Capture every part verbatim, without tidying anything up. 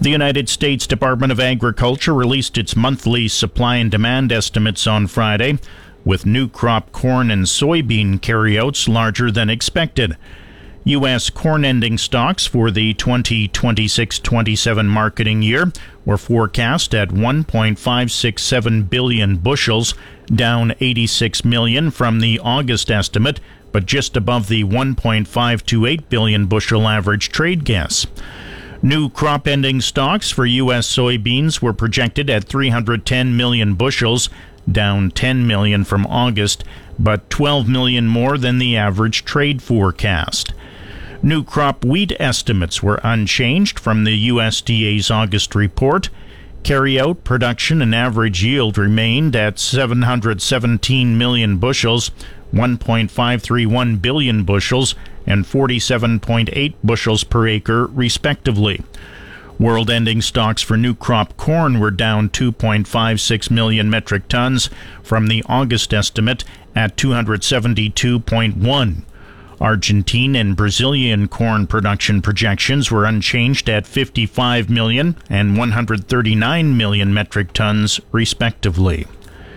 The United States Department of Agriculture released its monthly supply and demand estimates on Friday, with new crop corn and soybean carryouts larger than expected. U S corn ending stocks for the twenty twenty-six twenty-seven marketing year were forecast at one point five six seven billion bushels, down eighty-six million from the August estimate, but just above the one point five two eight billion bushel average trade guess. New crop ending stocks for U S soybeans were projected at three hundred ten million bushels, down ten million from August, but twelve million more than the average trade forecast. New crop wheat estimates were unchanged from the U S D A's August report. Carryout, production, and average yield remained at seven hundred seventeen million bushels, one point five three one billion bushels, and forty-seven point eight bushels per acre, respectively. World ending stocks for new crop corn were down two point five six million metric tons from the August estimate at two hundred seventy-two point one. Argentine and Brazilian corn production projections were unchanged at fifty-five million and one hundred thirty-nine million metric tons, respectively.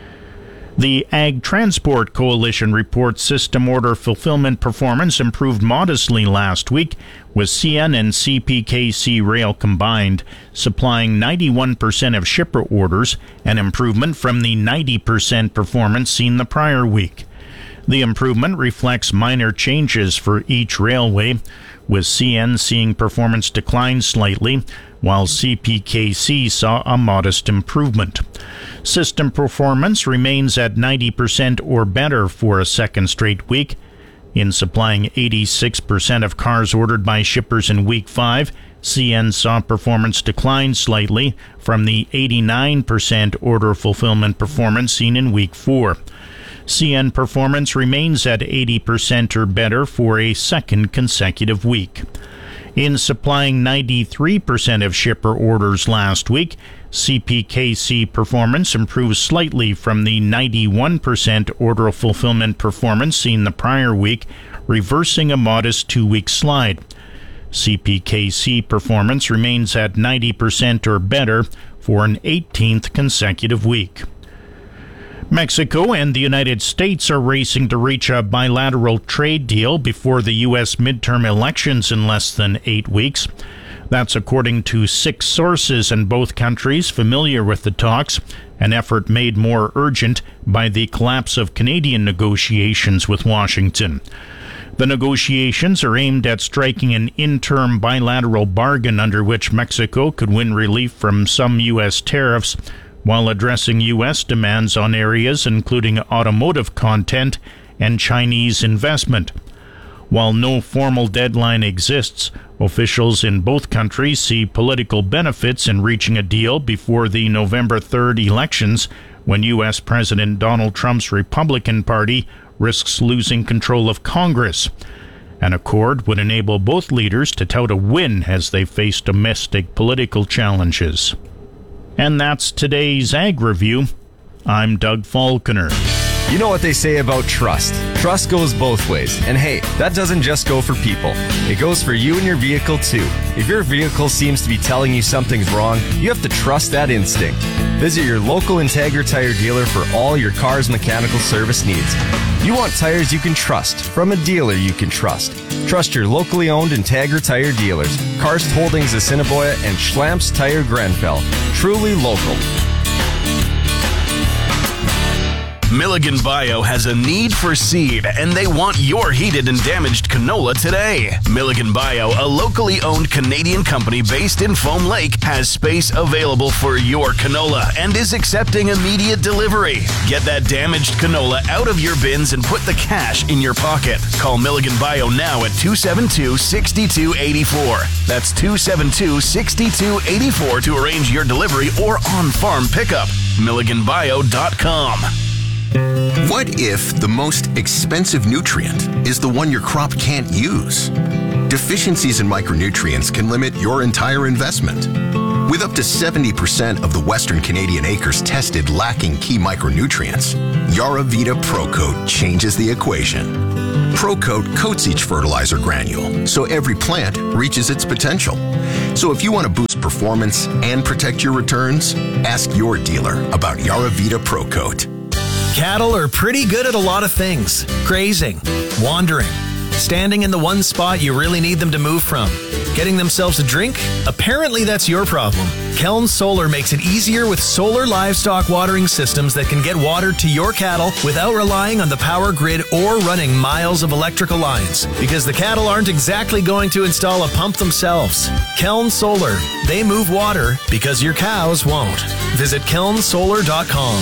The Ag Transport Coalition reports system order fulfillment performance improved modestly last week, with C N and C P K C Rail combined supplying ninety-one percent of shipper orders, an improvement from the ninety percent performance seen the prior week. The improvement reflects minor changes for each railway, with C N seeing performance decline slightly, while C P K C saw a modest improvement. System performance remains at ninety percent or better for a second straight week. In supplying eighty-six percent of cars ordered by shippers in week five, C N saw performance decline slightly from the eighty-nine percent order fulfillment performance seen in week four. C N performance remains at eighty percent or better for a second consecutive week. In supplying ninety-three percent of shipper orders last week, C P K C performance improved slightly from the ninety-one percent order fulfillment performance seen the prior week, reversing a modest two-week slide. C P K C performance remains at ninety percent or better for an eighteenth consecutive week. Mexico and the United States are racing to reach a bilateral trade deal before the U S midterm elections in less than eight weeks. That's according to six sources in both countries familiar with the talks, an effort made more urgent by the collapse of Canadian negotiations with Washington. The negotiations are aimed at striking an interim bilateral bargain under which Mexico could win relief from some U S tariffs, while addressing U S demands on areas including automotive content and Chinese investment. While no formal deadline exists, officials in both countries see political benefits in reaching a deal before the November third elections, when U S President Donald Trump's Republican Party risks losing control of Congress. An accord would enable both leaders to tout a win as they face domestic political challenges. And that's today's Ag Review. I'm Doug Falconer. You know what they say about trust. Trust goes both ways. And hey, that doesn't just go for people. It goes for you and your vehicle too. If your vehicle seems to be telling you something's wrong, you have to trust that instinct. Visit your local Integra Tire dealer for all your car's mechanical service needs. You want tires you can trust from a dealer you can trust. Trust your locally owned Integra Tire dealers. Karst Holdings Assiniboia and Schlamps Tire Grenfell. Truly local. Milligan Bio has a need for seed, and they want your heated and damaged canola today. Milligan Bio, a locally owned Canadian company based in Foam Lake, has space available for your canola and is accepting immediate delivery. Get that damaged canola out of your bins and put the cash in your pocket. Call Milligan Bio now at two seven two, six two eight four. That's two seven two, six two eight four to arrange your delivery or on-farm pickup. Milligan Bio dot com. What if the most expensive nutrient is the one your crop can't use? Deficiencies in micronutrients can limit your entire investment. With up to seventy percent of the Western Canadian acres tested lacking key micronutrients, Yaravita ProCoat changes the equation. ProCoat coats each fertilizer granule so every plant reaches its potential. So if you want to boost performance and protect your returns, ask your dealer about Yaravita Pro Coat. Cattle are pretty good at a lot of things. Grazing, wandering, standing in the one spot you really need them to move from. Getting themselves a drink? Apparently that's your problem. Keln Solar makes it easier with solar livestock watering systems that can get water to your cattle without relying on the power grid or running miles of electrical lines. Because the cattle aren't exactly going to install a pump themselves. Keln Solar. They move water because your cows won't. Visit keln solar dot com.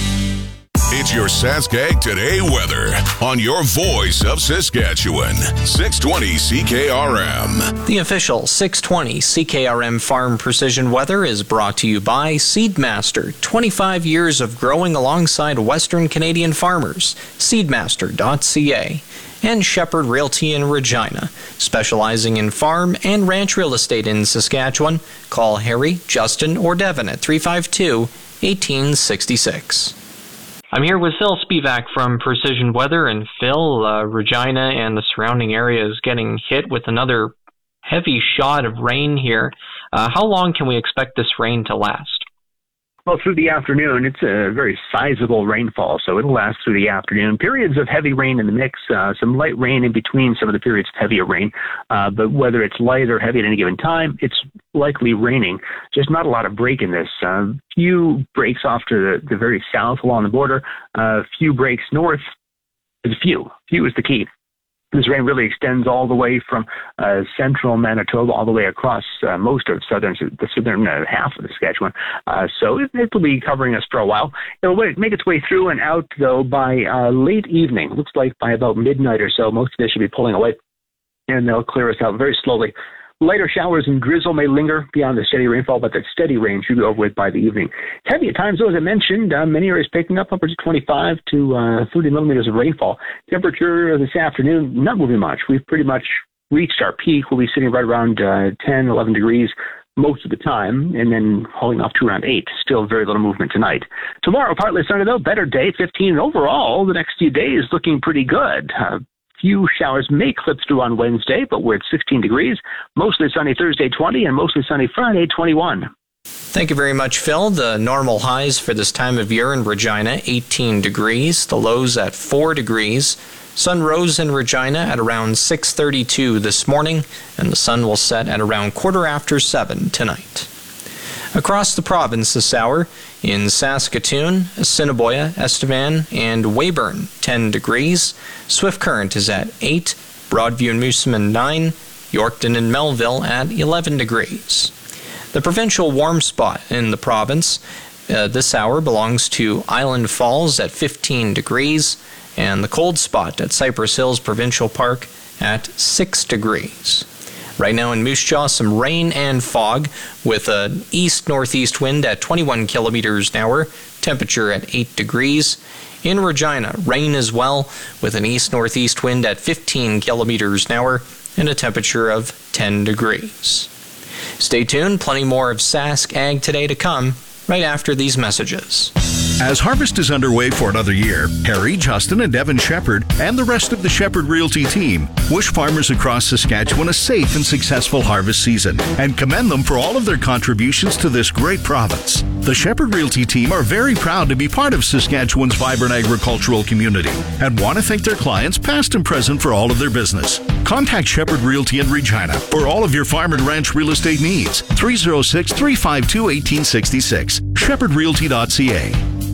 It's your Saskag Today weather on your voice of Saskatchewan, six twenty C K R M. The official six twenty C K R M Farm Precision Weather is brought to you by Seedmaster, twenty-five years of growing alongside Western Canadian farmers, seedmaster dot c a, and Shepherd Realty in Regina, specializing in farm and ranch real estate in Saskatchewan. Call Harry, Justin, or Devin at three five two, one eight six six. I'm here with Phil Spivak from Precision Weather, and Phil, uh, Regina and the surrounding area is getting hit with another heavy shot of rain here. Uh, how long can we expect this rain to last? Well, through the afternoon, it's a very sizable rainfall, so it'll last through the afternoon. Periods of heavy rain in the mix, uh, some light rain in between some of the periods of heavier rain, uh, but whether it's light or heavy at any given time, it's likely raining. Just not a lot of break in this. A uh, few breaks off to the, the very south along the border, a uh, few breaks north. There's a few. Few is the key. This rain really extends all the way from uh, central Manitoba all the way across uh, most of southern the southern uh, half of the Saskatchewan. Uh, so it, it will be covering us for a while. It'll make its way through and out, though, by uh, late evening. Looks like by about midnight or so, most of this should be pulling away, and they'll clear us out very slowly. Lighter showers and drizzle may linger beyond the steady rainfall, but that steady rain should be over with by the evening. Heavy at times, though, as I mentioned, uh, many areas picking up upwards of twenty-five to uh, thirty millimeters of rainfall. Temperature this afternoon, not moving much. We've pretty much reached our peak. We'll be sitting right around uh, ten, eleven degrees most of the time, and then holding off to around eight. Still very little movement tonight. Tomorrow, partly sunny, though, better day, fifteen overall. The next few days looking pretty good. Uh, Few showers may clip through on Wednesday, but we're at sixteen degrees. Mostly sunny Thursday, twenty, and mostly sunny Friday, twenty-one. Thank you very much, Phil. The normal highs for this time of year in Regina, eighteen degrees. The lows at four degrees. Sun rose in Regina at around six thirty-two this morning, and the sun will set at around quarter after seven tonight. Across the province this hour, in Saskatoon, Assiniboia, Estevan, and Weyburn, ten degrees. Swift Current is at eight, Broadview and Moosomin nine, Yorkton and Melville at eleven degrees. The provincial warm spot in the province uh, this hour belongs to Island Falls at fifteen degrees, and the cold spot at Cypress Hills Provincial Park at six degrees. Right now in Moose Jaw, some rain and fog with an east-northeast wind at twenty-one kilometers an hour, temperature at eight degrees. In Regina, rain as well with an east-northeast wind at fifteen kilometers an hour and a temperature of ten degrees. Stay tuned, plenty more of Sask Ag Today to come right after these messages. As harvest is underway for another year, Harry, Justin, and Devin Shepherd and the rest of the Shepherd Realty team wish farmers across Saskatchewan a safe and successful harvest season and commend them for all of their contributions to this great province. The Shepherd Realty team are very proud to be part of Saskatchewan's vibrant agricultural community and want to thank their clients past and present for all of their business. Contact Shepherd Realty in Regina for all of your farm and ranch real estate needs. three oh six, three five two, one eight six six. shepherd realty dot c a.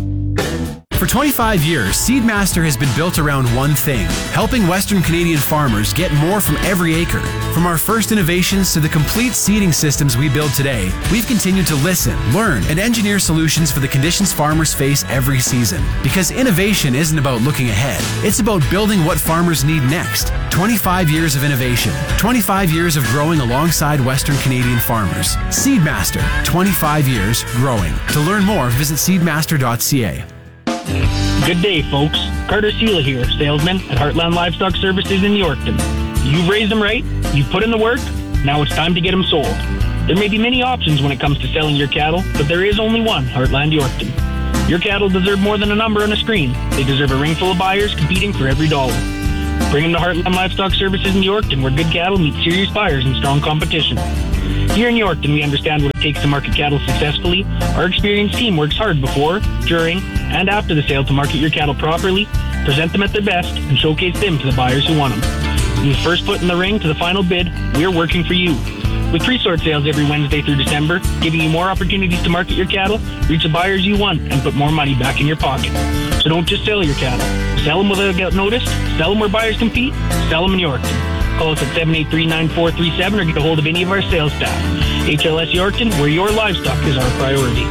For twenty-five years, Seedmaster has been built around one thing, helping Western Canadian farmers get more from every acre. From our first innovations to the complete seeding systems we build today, we've continued to listen, learn, and engineer solutions for the conditions farmers face every season. Because innovation isn't about looking ahead, it's about building what farmers need next. twenty-five years of innovation, twenty-five years of growing alongside Western Canadian farmers. Seedmaster, twenty-five years growing. To learn more, visit seedmaster dot c a. Good day, folks. Carter Sela here, salesman at Heartland Livestock Services in Yorkton. You've raised them right, you've put in the work, now it's time to get them sold. There may be many options when it comes to selling your cattle, but there is only one, Heartland Yorkton. Your cattle deserve more than a number on a screen. They deserve a ring full of buyers competing for every dollar. Bring them to Heartland Livestock Services in Yorkton, where good cattle meet serious buyers and strong competition. Here in Yorkton, we understand what it takes to market cattle successfully. Our experienced team works hard before, during, and after the sale to market your cattle properly, present them at their best, and showcase them to the buyers who want them. From the first foot in the ring to the final bid, we're working for you. With pre-sort sales every Wednesday through December, giving you more opportunities to market your cattle, reach the buyers you want, and put more money back in your pocket. So don't just sell your cattle. Sell them without notice, sell them where buyers compete, sell them in Yorkton. Call us at seven eight three, nine four three seven or get a hold of any of our sales staff. H L S Yorkton, where your livestock is our priority.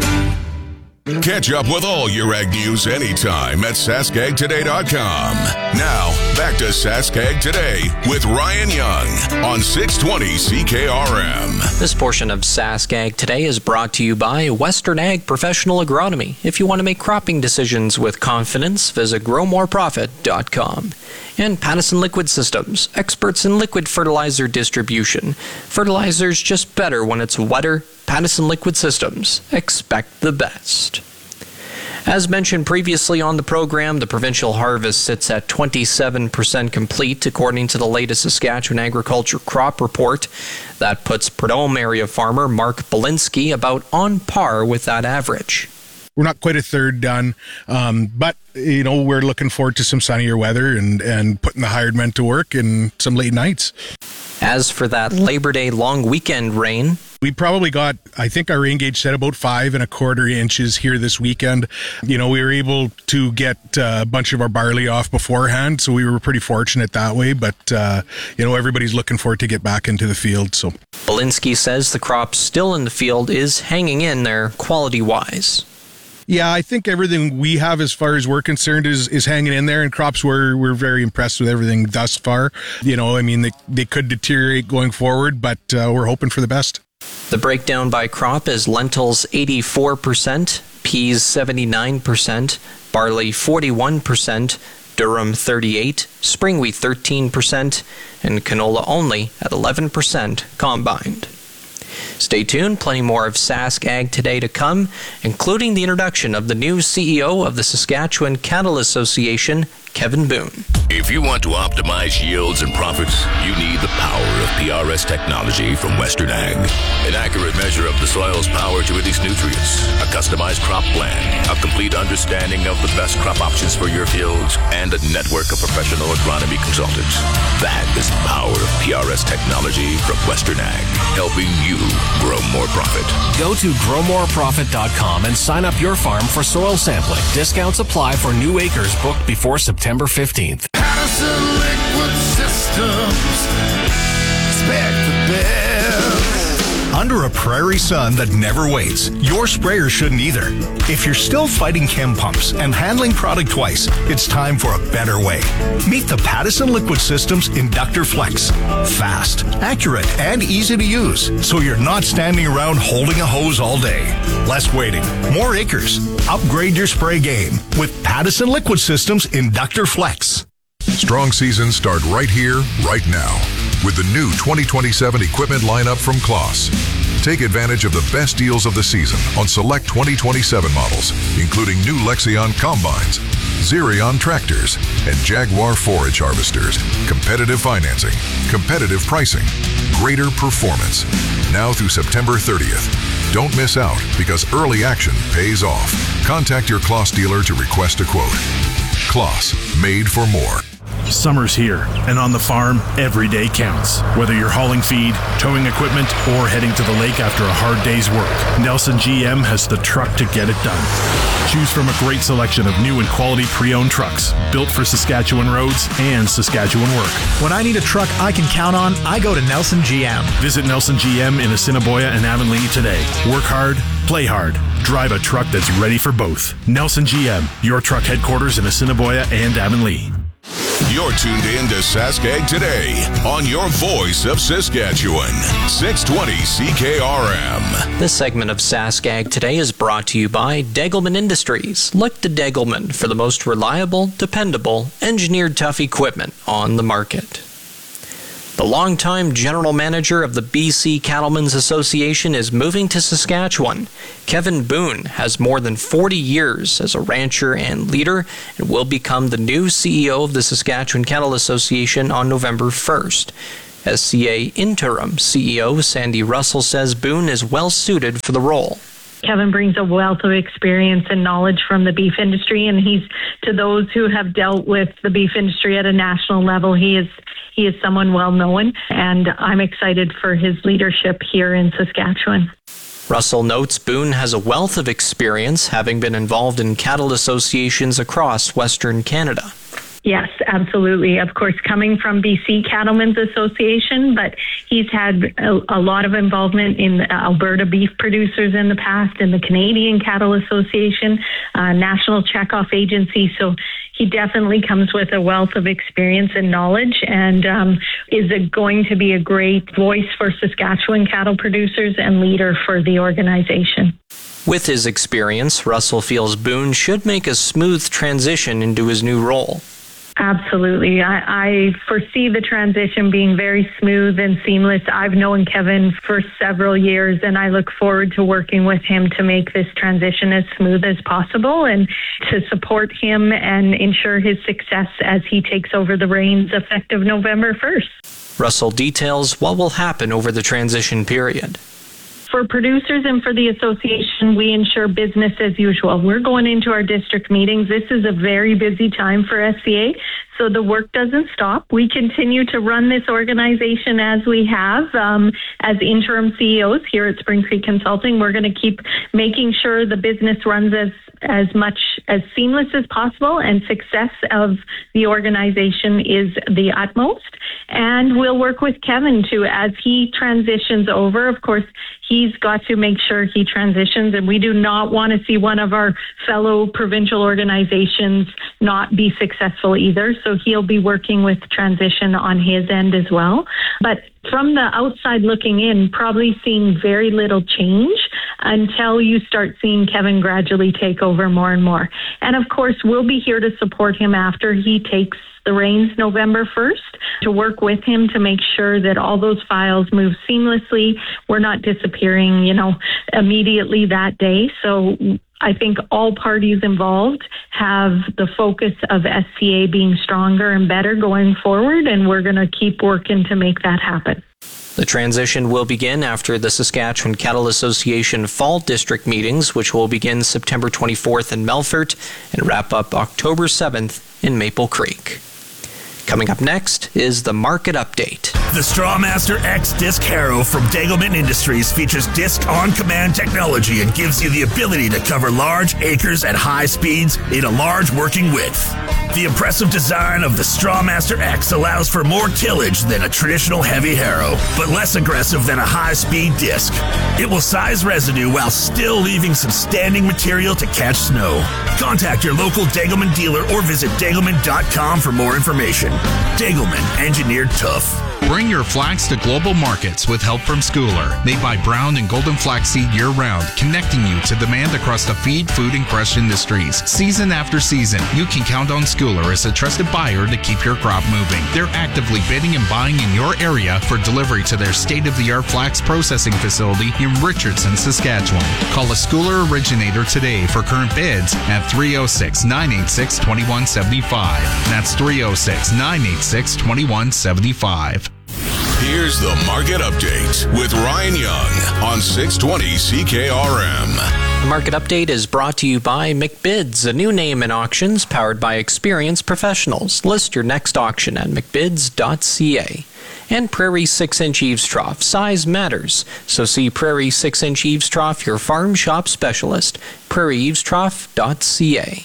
Catch up with all your ag news anytime at sask ag today dot com. Now, back to Sask Ag Today with Ryan Young on six twenty C K R M. This portion of Sask Ag Today is brought to you by Western Ag Professional Agronomy. If you want to make cropping decisions with confidence, visit grow more profit dot com. And Pattison Liquid Systems, experts in liquid fertilizer distribution. Fertilizer's just better when it's wetter. Pattison Liquid Systems. Expect the best. As mentioned previously on the program, the provincial harvest sits at twenty-seven percent complete, according to the latest Saskatchewan Agriculture Crop Report. That puts Prudhomme area farmer Mark Belinsky about on par with that average. We're not quite a third done, um, but, you know, we're looking forward to some sunnier weather and, and putting the hired men to work and some late nights. As for that Labor Day long weekend rain, we probably got, I think our rain gauge said about five and a quarter inches here this weekend. You know, we were able to get uh, a bunch of our barley off beforehand, so we were pretty fortunate that way. But, uh, you know, everybody's looking forward to get back into the field. So Belinsky says the crop still in the field is hanging in there quality-wise. Yeah, I think everything we have as far as we're concerned is, is hanging in there, and crops, we're, we're very impressed with everything thus far. You know, I mean, they, they could deteriorate going forward, but uh, we're hoping for the best. The breakdown by crop is lentils eighty-four percent, peas seventy-nine percent, barley forty-one percent, durum thirty-eight percent, spring wheat thirteen percent, and canola only at eleven percent combined. Stay tuned, plenty more of Sask Ag Today to come, including the introduction of the new C E O of the Saskatchewan Cattle Association, Kevin Boone. If you want to optimize yields and profits, you need the power of P R S technology from Western Ag. An accurate measure of the soil's power to release nutrients, a customized crop plan, a complete understanding of the best crop options for your fields, and a network of professional agronomy consultants. That is the power of P R S technology from Western Ag, helping you grow more profit. Go to grow more profit dot com and sign up your farm for soil sampling. Discounts apply for new acres booked before September fifteenth. Pattison Liquid Systems. Expect the best. Under a prairie sun that never waits, your sprayer shouldn't either. If you're still fighting chem pumps and handling product twice, it's time for a better way. Meet the Pattison Liquid Systems Inductor Flex. Fast, accurate, and easy to use, so you're not standing around holding a hose all day. Less waiting, more acres. Upgrade your spray game with Pattison Liquid Systems Inductor Flex. Strong seasons start right here, right now, with the new twenty twenty-seven equipment lineup from Claas. Take advantage of the best deals of the season on select twenty twenty-seven models, including new Lexion combines, Xerion tractors, and Jaguar forage harvesters. Competitive financing, competitive pricing, greater performance. Now through September thirtieth. Don't miss out, because early action pays off. Contact your Claas dealer to request a quote. Claas, made for more. Summer's here, and on the farm, every day counts. Whether you're hauling feed, towing equipment, or heading to the lake after a hard day's work, Nelson G M has the truck to get it done. Choose from a great selection of new and quality pre-owned trucks, built for Saskatchewan roads and Saskatchewan work. When I need a truck I can count on, I go to Nelson G M. Visit Nelson G M in Assiniboia and Avonlea today. Work hard, play hard. Drive a truck that's ready for both. Nelson G M, your truck headquarters in Assiniboia and Avonlea. You're tuned in to Sask Ag Today on your voice of Saskatchewan, six twenty C K R M. This segment of Sask Ag Today is brought to you by Degelman Industries. Look to Degelman for the most reliable, dependable, engineered tough equipment on the market. The longtime general manager of the B C Cattlemen's Association is moving to Saskatchewan. Kevin Boone has more than forty years as a rancher and leader and will become the new C E O of the Saskatchewan Cattle Association on November first. S C A interim C E O Sandy Russell says Boone is well suited for the role. Kevin brings a wealth of experience and knowledge from the beef industry, and he's, to those who have dealt with the beef industry at a national level, he is he is someone well known, and I'm excited for his leadership here in Saskatchewan. Russell notes Boone has a wealth of experience, having been involved in cattle associations across Western Canada. Yes, absolutely. Of course, coming from B C Cattlemen's Association, but he's had a, a lot of involvement in Alberta beef producers in the past, in the Canadian Cattle Association, uh, National Checkoff Agency. So he definitely comes with a wealth of experience and knowledge, and um, is a, going to be a great voice for Saskatchewan cattle producers and leader for the organization. With his experience, Russell feels Boone should make a smooth transition into his new role. Absolutely. I, I foresee the transition being very smooth and seamless. I've known Kevin for several years, and I look forward to working with him to make this transition as smooth as possible and to support him and ensure his success as he takes over the reins effective November first. Russell details what will happen over the transition period. For producers and for the association, we ensure business as usual. We're going into our district meetings. This is a very busy time for S C A, so the work doesn't stop. We continue to run this organization as we have um, as interim C E Os here at Spring Creek Consulting. We're going to keep making sure the business runs as as much as seamless as possible, and success of the organization is the utmost. And we'll work with Kevin to, as he transitions over, of course, he's got to make sure he transitions, and we do not want to see one of our fellow provincial organizations not be successful either. So he'll be working with transition on his end as well. But from the outside looking in, probably seeing very little change until you start seeing Kevin gradually take over more and more. And of course, we'll be here to support him after he takes the reins November first, to work with him to make sure that all those files move seamlessly. We're not disappearing, you know, immediately that day. So I think all parties involved have the focus of S C A being stronger and better going forward, and we're going to keep working to make that happen. The transition will begin after the Saskatchewan Cattle Association Fall District meetings, which will begin September twenty-fourth in Melfort and wrap up October seventh in Maple Creek. Coming up next is the Market Update. The Strawmaster X Disc Harrow from Degelman Industries features disc on-command technology and gives you the ability to cover large acres at high speeds in a large working width. The impressive design of the Strawmaster X allows for more tillage than a traditional heavy harrow, but less aggressive than a high-speed disc. It will size residue while still leaving some standing material to catch snow. Contact your local Degelman dealer or visit degelman dot com for more information. Degelman, engineered tough. Bring your flax to global markets with help from Schooler. They buy brown and golden flaxseed year-round, connecting you to demand across the feed, food, and crush industries. Season after season, you can count on Schooler as a trusted buyer to keep your crop moving. They're actively bidding and buying in your area for delivery to their state-of-the-art flax processing facility in Richardson, Saskatchewan. Call a Schooler originator today for current bids at three oh six, nine eight six, two one seven five. That's three oh six, nine eight six, two one seven five. Here's the Market Update with Ryan Young on six twenty C K R M. The Market Update is brought to you by McBids, a new name in auctions powered by experienced professionals. List your next auction at mcbids dot c a. And Prairie six inch Eaves Trough. Size matters, so see Prairie six inch Eaves Trough, your farm shop specialist. prairie eaves trough dot c a.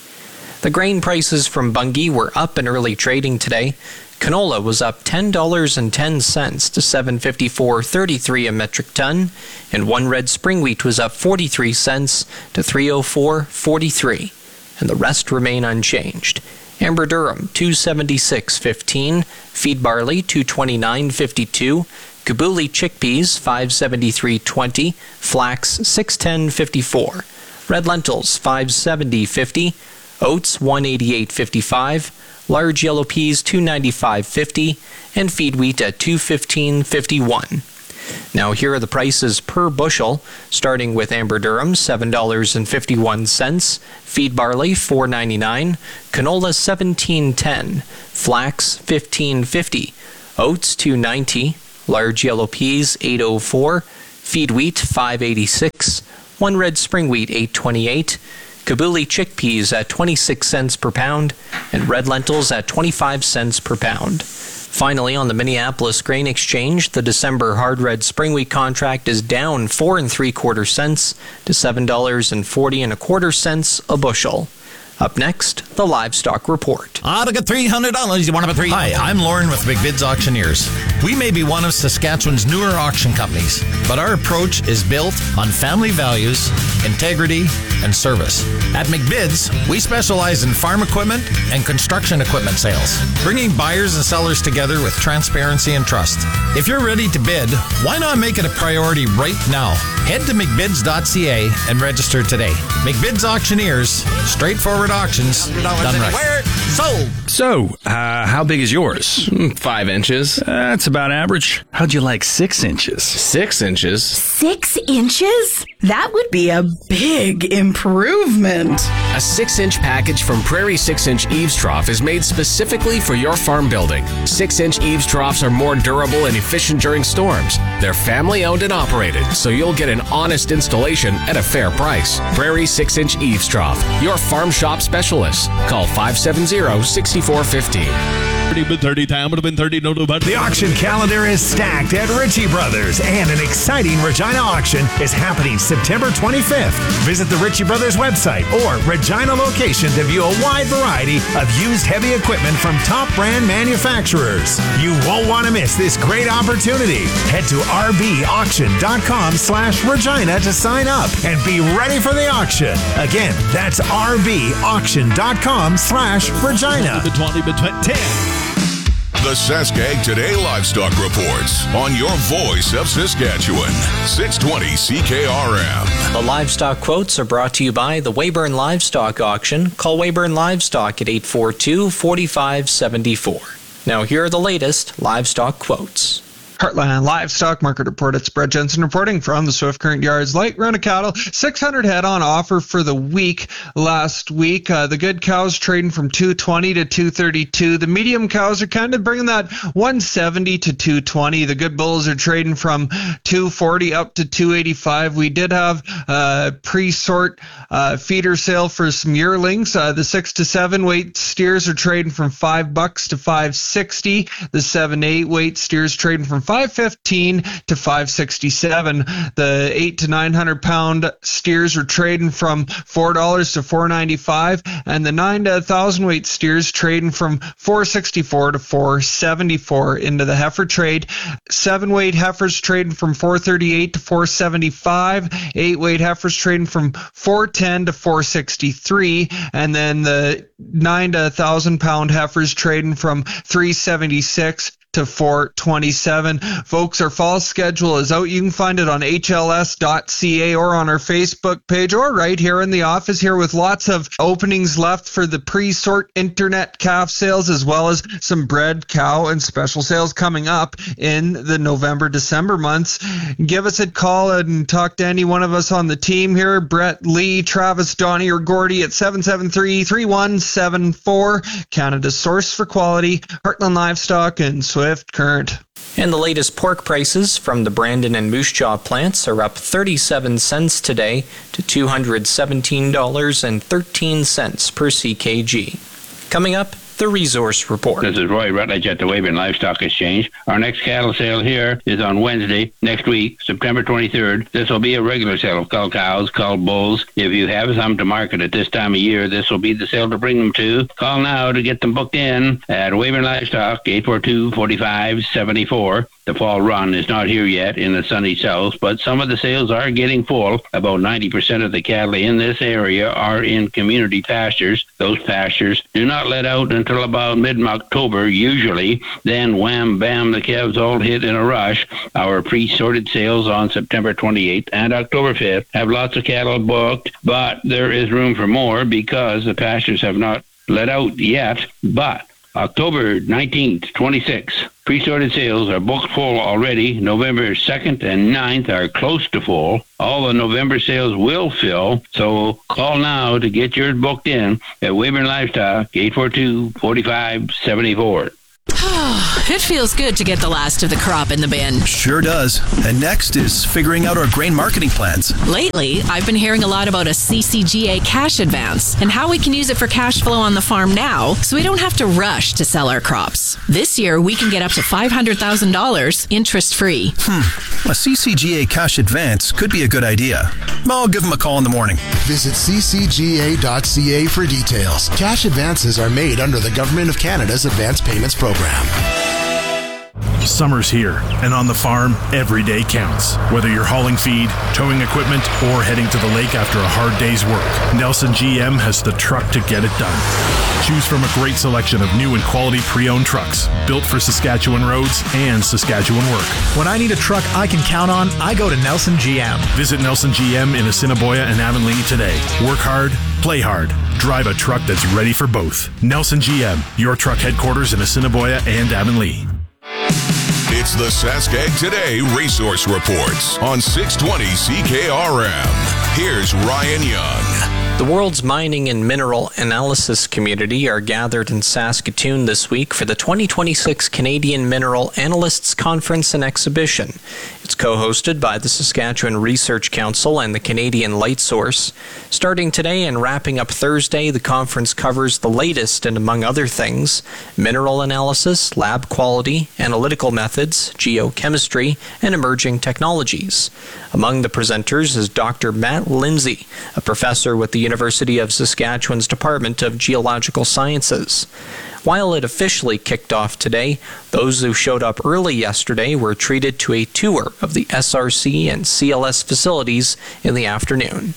The grain prices from Bunge were up in early trading today. Canola was up ten dollars and ten cents to seven fifty-four thirty-three a metric ton, and one red spring wheat was up forty-three cents to three oh four forty-three, and the rest remain unchanged. Amber durum two seventy-six fifteen, feed barley two twenty-nine fifty-two, Kabuli chickpeas five seventy-three twenty, flax six ten fifty-four, red lentils five seventy fifty, oats one eighty-eight fifty-five, large yellow peas two ninety-five fifty, and feed wheat at two fifteen fifty-one. Now here are the prices per bushel, starting with amber durum seven dollars and fifty-one cents, feed barley four ninety-nine, canola seventeen ten, flax fifteen fifty, Oats two ninety, large yellow peas eight oh four, feed wheat five eighty-six, one red spring wheat eight twenty-eight, Kabuli chickpeas at twenty-six cents per pound, and red lentils at twenty-five cents per pound. Finally, on the Minneapolis Grain Exchange, the December hard red spring wheat contract is down four and three quarter cents to seven dollars and forty and a quarter cents a bushel. Up next, the Livestock Report. Ah, to get three hundred dollars, you want to pay three hundred dollars? Hi, I'm Lauren with McBid's Auctioneers. We may be one of Saskatchewan's newer auction companies, but our approach is built on family values, integrity, and service. At McBid's, we specialize in farm equipment and construction equipment sales, bringing buyers and sellers together with transparency and trust. If you're ready to bid, why not make it a priority right now? Head to mcbids dot c a and register today. McBid's Auctioneers, straightforward auctions done right. Sold. So, uh, how big is yours? Five inches. That's about average. How'd you like six inches? Six inches. Six inches? That would be a big improvement. A six-inch package from Prairie six-inch Eaves Trough is made specifically for your farm building. Six-inch Eaves Troughs are more durable and efficient during storms. They're family-owned and operated, so you'll get an honest installation at a fair price. Prairie six-inch Eaves Trough, your farm shop specialist. Call five seven zero, six four five zero. The auction calendar is stacked at Ritchie Brothers, and an exciting Regina auction is happening September twenty-fifth. Visit the Ritchie Brothers website or Regina location to view a wide variety of used heavy equipment from top brand manufacturers. You won't want to miss this great opportunity. Head to r b auction dot com slash Regina to sign up and be ready for the auction. Again, that's r b auction dot com slash Regina. The Saskag Today Livestock Reports on your voice of Saskatchewan, six twenty C K R M. The livestock quotes are brought to you by the Weyburn Livestock Auction. Call Weyburn Livestock at eight four two, four five seven four. Now here are the latest livestock quotes. Heartland Livestock Market Report. It's Brett Jensen reporting from the Swift Current Yards. Light run of cattle, six hundred head on offer for the week. Last week, uh, the good cows trading from two twenty to two thirty-two. The medium cows are kind of bringing that one seventy to two twenty. The good bulls are trading from two forty up to two eighty-five. We did have a pre-sort uh, feeder sale for some yearlings. Uh, the six to seven weight steers are trading from five bucks to five sixty. The seven to eight weight steers trading from five fifteen to five sixty-seven. The eight to nine hundred pound steers are trading from four dollars to four ninety-five, and the nine to one thousand weight steers trading from four sixty-four to four seventy-four. Into the heifer trade, seven weight heifers trading from four thirty-eight to four seventy-five, eight weight heifers trading from four ten to four sixty-three, and then the nine to one thousand pound heifers trading from three seventy-six to four twenty-seven. Folks, our fall schedule is out. You can find it on h l s dot c a or on our Facebook page or right here in the office here, with lots of openings left for the pre-sort internet calf sales, as well as some bred cow and special sales coming up in the November, December months. Give us a call and talk to any one of us on the team here, Brett, Lee, Travis, Donnie, or Gordy at seven seven three, three one seven four. Canada's source for quality, Heartland Livestock and Swift Current. And the latest pork prices from the Brandon and Moose Jaw plants are up thirty-seven cents today to two hundred seventeen dollars and thirteen cents per C K G. Coming up, the Resource Report. This is Roy Rutledge at the Weyburn Livestock Exchange. Our next cattle sale here is on Wednesday, next week, September twenty-third. This will be a regular sale of cull cows, cull bulls. If you have some to market at this time of year, this will be the sale to bring them to. Call now to get them booked in at Weyburn Livestock, eight four two, four five seven four. The fall run is not here yet in the sunny south, but some of the sales are getting full. About ninety percent of the cattle in this area are in community pastures. Those pastures do not let out until about mid-October, usually. Then wham, bam, the calves all hit in a rush. Our pre-sorted sales on September twenty-eighth and October fifth have lots of cattle booked, but there is room for more because the pastures have not let out yet. But October nineteenth, twenty-sixth, pre-sorted sales are booked full already. November second and ninth are close to full. All the November sales will fill, so call now to get yours booked in at Weyburn Livestock, eight four two, four five seven four. It feels good to get the last of the crop in the bin. Sure does. And next is figuring out our grain marketing plans. Lately, I've been hearing a lot about a C C G A cash advance and how we can use it for cash flow on the farm now so we don't have to rush to sell our crops. This year, we can get up to five hundred thousand dollars interest-free. Hmm. A C C G A cash advance could be a good idea. I'll give them a call in the morning. Visit c c g a dot c a for details. Cash advances are made under the Government of Canada's Advance Payments Program. Summer's here, and on the farm, every day counts. Whether you're hauling feed, towing equipment, or heading to the lake after a hard day's work, Nelson G M has the truck to get it done. Choose from a great selection of new and quality pre-owned trucks, built for Saskatchewan roads and Saskatchewan work. When I need a truck I can count on, I go to Nelson G M. Visit Nelson G M in Assiniboia and Avonlea today. Work hard, play hard. Drive a truck that's ready for both. Nelson G M, your truck headquarters in Assiniboia and Avonlea. It's the Saskag Today Resource Reports on six twenty C K R M. Here's Ryan Young. The world's mining and mineral analysis community are gathered in Saskatoon this week for the twenty twenty-six Canadian Mineral Analysts Conference and Exhibition. It's co-hosted by the Saskatchewan Research Council and the Canadian Light Source. Starting today and wrapping up Thursday, the conference covers the latest and, among other things, mineral analysis, lab quality, analytical methods, geochemistry, and emerging technologies. Among the presenters is Doctor Matt Lindsay, a professor with the University of Saskatchewan's Department of Geological Sciences. While it officially kicked off today, those who showed up early yesterday were treated to a tour of the S R C and C L S facilities in the afternoon.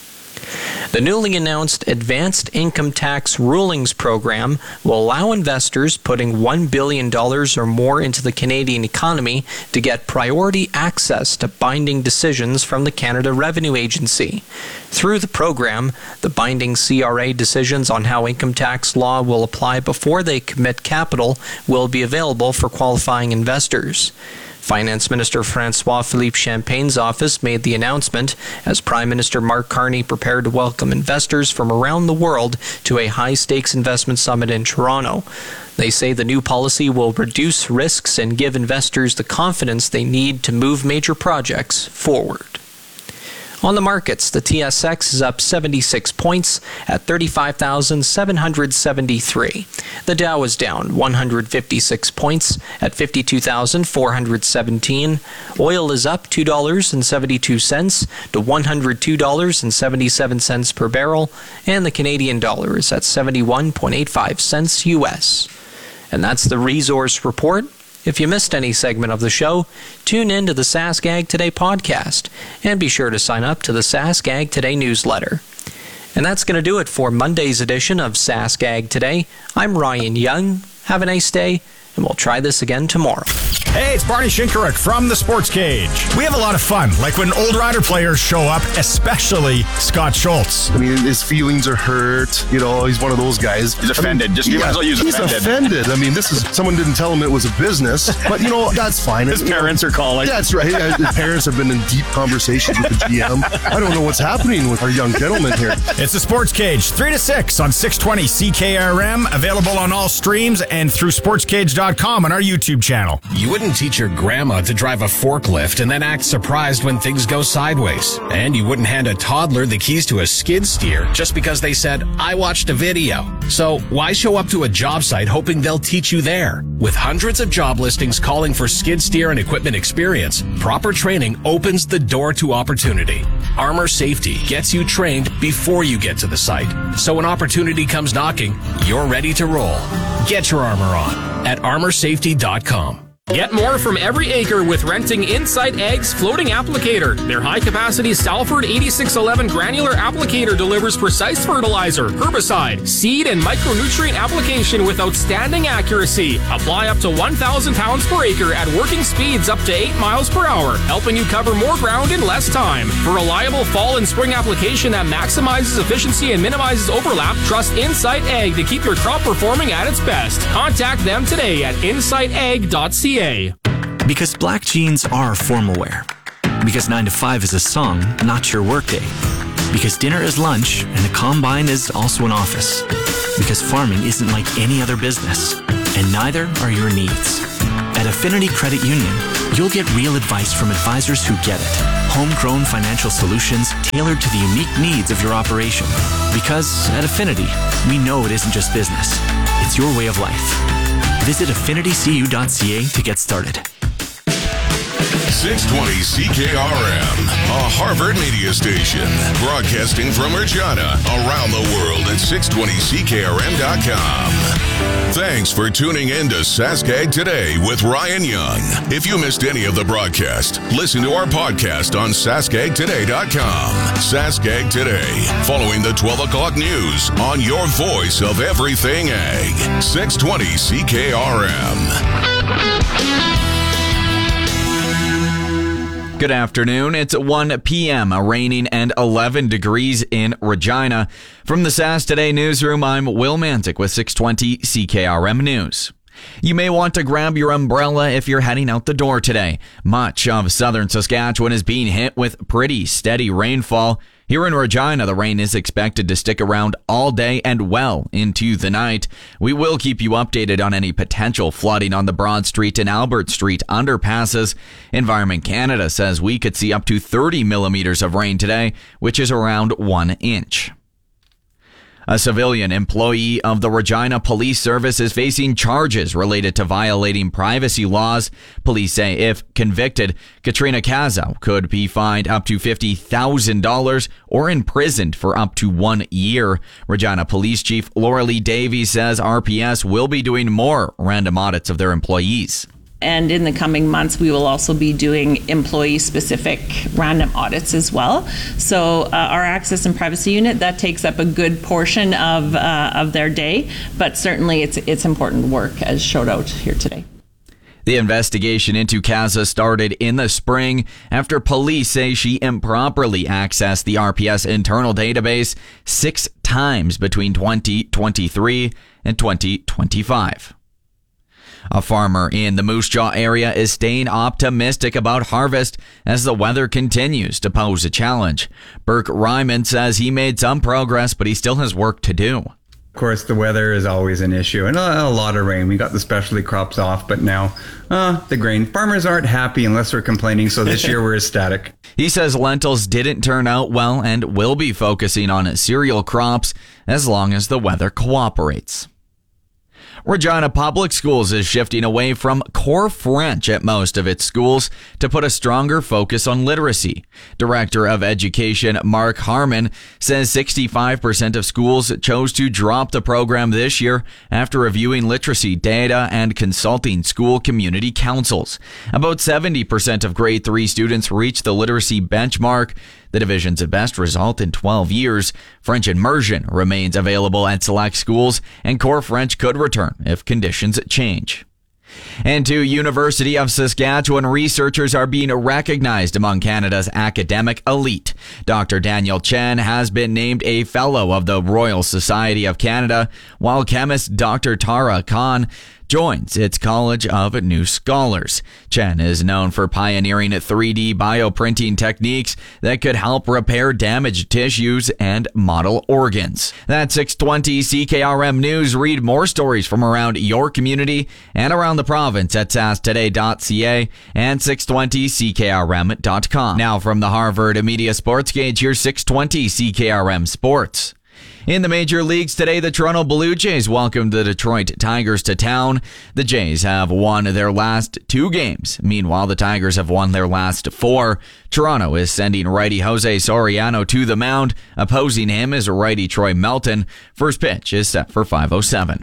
The newly announced Advanced Income Tax Rulings program will allow investors putting one billion dollars or more into the Canadian economy to get priority access to binding decisions from the Canada Revenue Agency. Through the program, the binding C R A decisions on how income tax law will apply before they commit capital will be available for qualifying investors. Finance Minister François-Philippe Champagne's office made the announcement as Prime Minister Mark Carney prepared to welcome investors from around the world to a high-stakes investment summit in Toronto. They say the new policy will reduce risks and give investors the confidence they need to move major projects forward. On the markets, the T S X is up seventy-six points at thirty-five thousand seven hundred seventy-three. The Dow is down one hundred fifty-six points at fifty-two thousand four hundred seventeen. Oil is up two dollars and seventy-two cents to one hundred two dollars and seventy-seven cents per barrel, and the Canadian dollar is at seventy-one point eight five cents U S. And that's the Resource Report. If you missed any segment of the show, tune in to the Saskag Today podcast and be sure to sign up to the Saskag Today newsletter. And that's going to do it for Monday's edition of Saskag Today. I'm Ryan Young. Have a nice day, and we'll try this again tomorrow. Hey, it's Barney Shinkaruk from the Sports Cage. We have a lot of fun, like when old Rider players show up, especially Scott Schultz. I mean, his feelings are hurt. You know, he's one of those guys. He's offended. I mean, Just yeah, might as well use he's offended. offended. I mean, this is someone didn't tell him it was a business, but you know that's fine. His you parents know, are calling. That's right. His parents have been in deep conversations with the G M. I don't know what's happening with our young gentleman here. It's the Sports Cage, three to six on six twenty C K R M, available on all streams and through sports cage dot com on our YouTube channel. You wouldn't teach your grandma to drive a forklift and then act surprised when things go sideways. And you wouldn't hand a toddler the keys to a skid steer just because they said, I watched a video. So why show up to a job site hoping they'll teach you there? With hundreds of job listings calling for skid steer and equipment experience, proper training opens the door to opportunity. Armor Safety gets you trained before you get to the site. So when opportunity comes knocking, you're ready to roll. Get your armor on at armor safety dot com. Get more from every acre with renting Insight Ag's floating applicator. Their high-capacity Salford eighty-six eleven granular applicator delivers precise fertilizer, herbicide, seed, and micronutrient application with outstanding accuracy. Apply up to one thousand pounds per acre at working speeds up to eight miles per hour, helping you cover more ground in less time. For reliable fall and spring application that maximizes efficiency and minimizes overlap, trust Insight Ag to keep your crop performing at its best. Contact them today at insight ag dot c a. Because black jeans are formal wear. Because nine to five is a song, not your workday. Because dinner is lunch and the combine is also an office. Because farming isn't like any other business, and neither are your needs. At Affinity Credit Union, you'll get real advice from advisors who get it. Homegrown financial solutions tailored to the unique needs of your operation. Because at Affinity, we know it isn't just business. It's your way of life. Visit affinity c u dot c a to get started. six twenty C K R M, a Harvard media station, broadcasting from Regina, around the world at six twenty C K R M dot com. Thanks for tuning in to Saskag Today with Ryan Young. If you missed any of the broadcast, listen to our podcast on saskag today dot com. Saskag Today, following the twelve o'clock news on your voice of everything ag. six twenty C K R M. Good afternoon. It's one p.m., raining and eleven degrees in Regina. From the S A S Today newsroom, I'm Will Mantic with six twenty C K R M News. You may want to grab your umbrella if you're heading out the door today. Much of southern Saskatchewan is being hit with pretty steady rainfall. Here in Regina, the rain is expected to stick around all day and well into the night. We will keep you updated on any potential flooding on the Broad Street and Albert Street underpasses. Environment Canada says we could see up to thirty millimeters of rain today, which is around one inch. A civilian employee of the Regina Police Service is facing charges related to violating privacy laws. Police say if convicted, Katrina Kaza could be fined up to fifty thousand dollars or imprisoned for up to one year. Regina Police Chief Laura Lee Davies says R P S will be doing more random audits of their employees. And in the coming months, we will also be doing employee-specific random audits as well. So uh, our access and privacy unit, that takes up a good portion of uh, of their day, but certainly it's it's important work as showed out here today. The investigation into Kaza started in the spring after police say she improperly accessed the R P S internal database six times between twenty twenty-three and twenty twenty-five. A farmer in the Moose Jaw area is staying optimistic about harvest as the weather continues to pose a challenge. Burke Ryman says he made some progress, but he still has work to do. Of course, the weather is always an issue, and a, a lot of rain. We got the specialty crops off, but now uh, the grain. Farmers aren't happy unless we're complaining, so this year we're ecstatic. He says lentils didn't turn out well and will be focusing on cereal crops as long as the weather cooperates. Regina Public Schools is shifting away from core French at most of its schools to put a stronger focus on literacy. Director of Education Mark Harmon says sixty-five percent of schools chose to drop the program this year after reviewing literacy data and consulting school community councils. About seventy percent of grade three students reached the literacy benchmark, the division's best result in twelve years. French immersion remains available at select schools, and core French could return if conditions change. And to University of Saskatchewan, researchers are being recognized among Canada's academic elite. Doctor Daniel Chen has been named a Fellow of the Royal Society of Canada, while chemist Doctor Tara Khan joins its College of New Scholars. Chen is known for pioneering three D bioprinting techniques that could help repair damaged tissues and model organs. That's six twenty C K R M News. Read more stories from around your community and around the province at sas today dot c a and six twenty C K R M dot com. Now from the Harvard Media Sports Gauge, here's six twenty C K R M Sports. In the major leagues today, the Toronto Blue Jays welcomed the Detroit Tigers to town. The Jays have won their last two games. Meanwhile, the Tigers have won their last four. Toronto is sending righty Jose Soriano to the mound. Opposing him is righty Troy Melton. First pitch is set for five oh seven.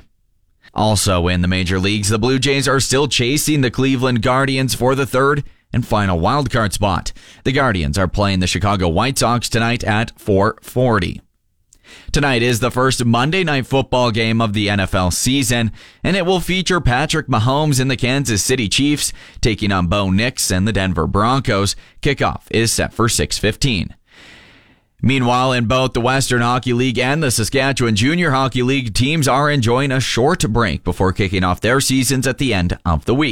Also in the major leagues, the Blue Jays are still chasing the Cleveland Guardians for the third and final wildcard spot. The Guardians are playing the Chicago White Sox tonight at four forty. Tonight is the first Monday Night Football game of the N F L season, and it will feature Patrick Mahomes and the Kansas City Chiefs taking on Bo Nix and the Denver Broncos. Kickoff is set for six fifteen. Meanwhile, in both the Western Hockey League and the Saskatchewan Junior Hockey League, teams are enjoying a short break before kicking off their seasons at the end of the week.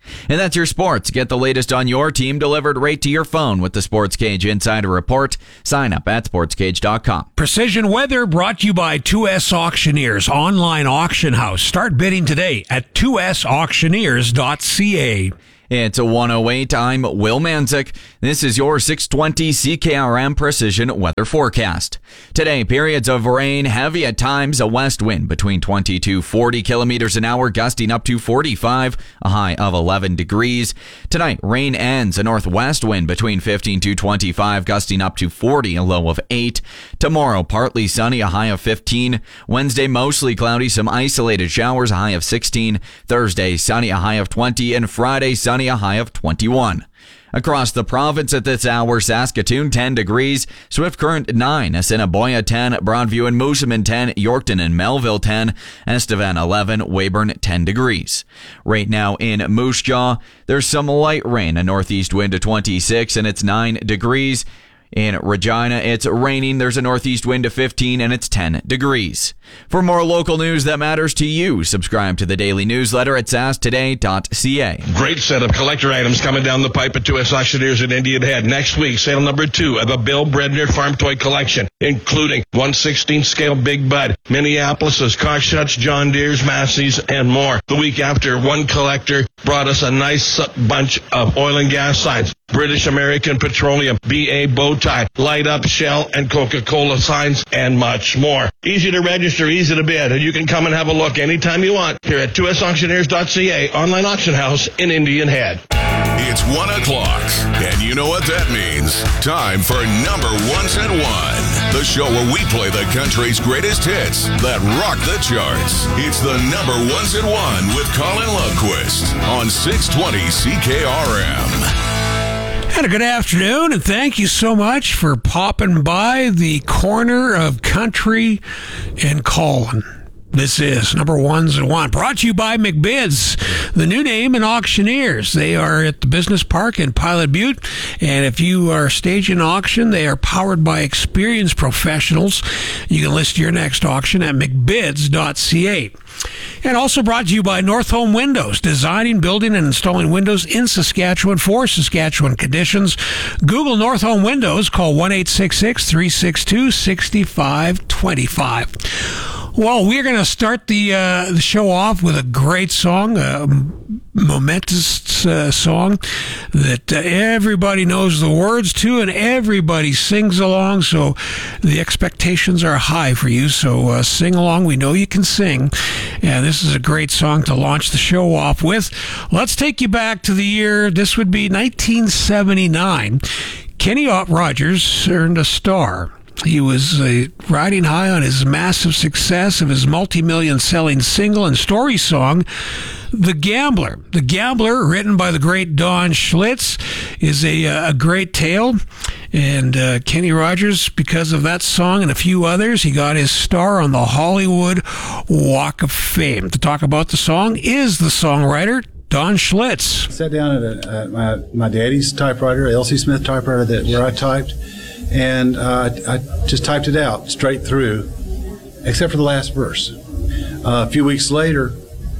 And that's your sports. Get the latest on your team delivered right to your phone with the Sports Cage Insider Report. Sign up at sports cage dot com. Precision Weather brought to you by two S Auctioneers, online auction house. Start bidding today at two s auctioneers dot c a. It's a one oh eight. I'm Will Manzik. This is your six twenty C K R M Precision Weather Forecast. Today, periods of rain, heavy at times, a west wind between twenty to forty kilometers an hour, gusting up to forty-five, a high of eleven degrees. Tonight, rain ends, a northwest wind between fifteen to twenty-five, gusting up to forty, a low of eight. Tomorrow, partly sunny, a high of fifteen. Wednesday, mostly cloudy, some isolated showers, a high of sixteen. Thursday, sunny, a high of twenty. And Friday, sunny, a high of twenty-one. Across the province at this hour, Saskatoon ten degrees, Swift Current nine, Assiniboia ten, Broadview and Moosomin ten, Yorkton and Melville ten, Estevan eleven, Weyburn ten degrees. Right now in Moose Jaw, there's some light rain, a northeast wind of twenty-six, and it's nine degrees. In Regina, it's raining. There's a northeast wind of fifteen, and it's ten degrees. For more local news that matters to you, subscribe to the daily newsletter at sask today dot c a. Great set of collector items coming down the pipe at two S Auctioneers at Indian Head. Next week, sale number two of the Bill Bredner Farm Toy Collection, including one sixteenth scale Big Bud, Minneapolis's, Cockshuts, John Deere's, Massey's, and more. The week after, one collector brought us a nice bunch of oil and gas signs. British American Petroleum, B A Bow Tie, Light Up, Shell, and Coca-Cola signs, and much more. Easy to register, easy to bid, and you can come and have a look anytime you want here at two s auctioneers dot c a, online auction house in Indian Head. It's one o'clock, and you know what that means. Time for Number Ones at One, the show where we play the country's greatest hits that rock the charts. It's the Number Ones at One with Colin Lundquist on six twenty C K R M. And a good afternoon, and thank you so much for popping by the corner of country and calling. This is Number Ones at One, brought to you by McBids, the new name in auctioneers. They are at the Business Park in Pilot Butte, and if you are staging an auction, they are powered by experienced professionals. You can list your next auction at mcbids dot c a. And also brought to you by North Home Windows, designing, building, and installing windows in Saskatchewan for Saskatchewan conditions. Google North Home Windows, call one eight six six, three six two, six five two five. Well, we're going to start the uh, the show off with a great song, a momentous uh, song that uh, everybody knows the words to and everybody sings along, so the expectations are high for you. So uh, sing along. We know you can sing, and this is a great song to launch the show off with. Let's take you back to the year, this would be nineteen seventy-nine. Kenny Rogers earned a star. He was uh, riding high on his massive success of his multi-million selling single and story song, The Gambler. The Gambler, written by the great Don Schlitz, is a, a great tale. And uh, Kenny Rogers, because of that song and a few others, he got his star on the Hollywood Walk of Fame. To talk about the song is the songwriter, Don Schlitz. I sat down at, a, at my, my daddy's typewriter, L C Smith typewriter, that where I typed, and uh, I just typed it out straight through, except for the last verse. Uh, a few weeks later,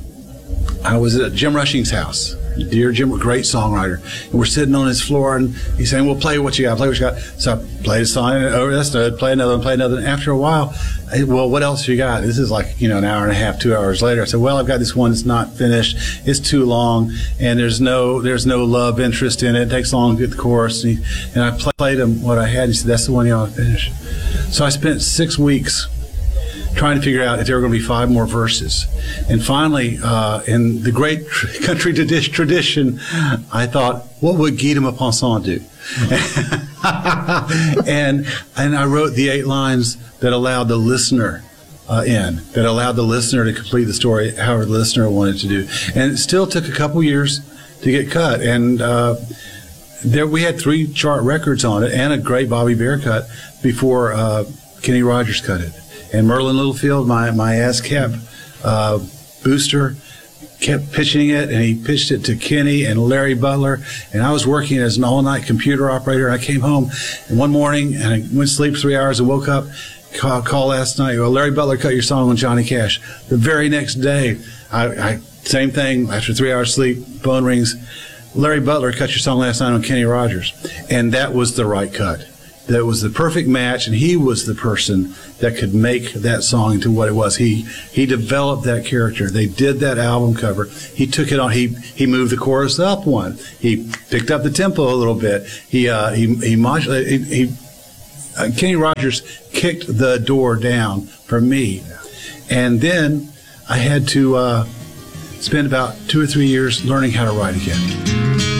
I was at Jim Rushing's house. Dear Jim, a great songwriter. And we're sitting on his floor, and he's saying, well, play what you got, play what you got. So I played a song, oh, that's good, play another one, play another one. After a while, I, well, what else you got? This is like, you know, an hour and a half, two hours later. I said, well, I've got this one that's not finished. It's too long, and there's no there's no love interest in it. It takes long to get the chorus. And, he, and I played him what I had. He said, that's the one you ought to finish. So I spent six weeks trying to figure out if there were going to be five more verses. And finally, uh, in the great tr- country tradition, I thought, what would Guy de Maupassant do? and and I wrote the eight lines that allowed the listener uh, in, that allowed the listener to complete the story however the listener wanted to do. And it still took a couple years to get cut. And uh, there we had three chart records on it and a great Bobby Bear cut before uh, Kenny Rogers cut it. And Merlin Littlefield, my, my ASCAP uh, booster, kept pitching it, and he pitched it to Kenny and Larry Butler. And I was working as an all-night computer operator. I came home and one morning, and I went to sleep three hours and woke up, call, call last night, well, Larry Butler cut your song on Johnny Cash. The very next day, I, I Same thing, after three hours sleep, phone rings. Larry Butler cut your song last night on Kenny Rogers. And that was the right cut. That was the perfect match, and he was the person that could make that song into what it was. He he developed that character. They did that album cover. He took it on. He he moved the chorus up one. He picked up the tempo a little bit. He uh, he he modulated. He, he uh, Kenny Rogers kicked the door down for me, and then I had to uh, spend about two or three years learning how to write again.